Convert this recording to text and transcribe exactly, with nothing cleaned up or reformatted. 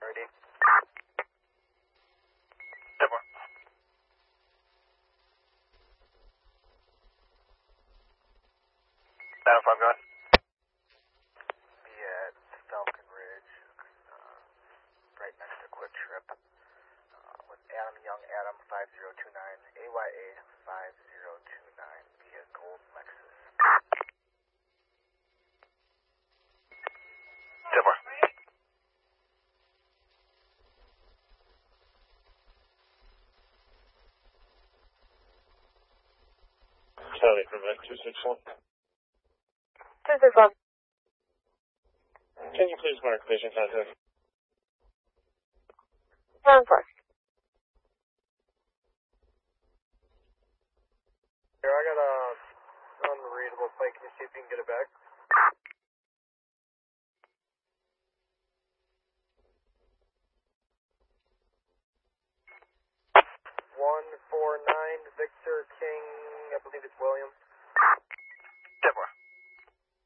ready. Deborah. nine oh five, go ahead. Be at Falcon Ridge, uh, right next to Quick Trip, uh, with Adam Young, Adam five zero two nine, A Y A five zero two nine, via Gold Lexus. Deborah. Charlie, Quebec two six one. two six one. Can you please mark patient contact? ten four. Here, I got a unreadable plate. Can you see if you can get it back? one four nine, Victor King, I believe it's William.